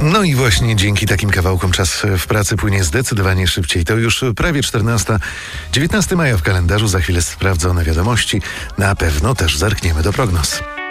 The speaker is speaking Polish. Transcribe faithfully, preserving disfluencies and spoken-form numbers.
No i właśnie dzięki takim kawałkom czas w pracy płynie zdecydowanie szybciej. To już prawie czternasta. dziewiętnastego maja w kalendarzu, za chwilę sprawdzone wiadomości. Na pewno też zerkniemy do prognoz.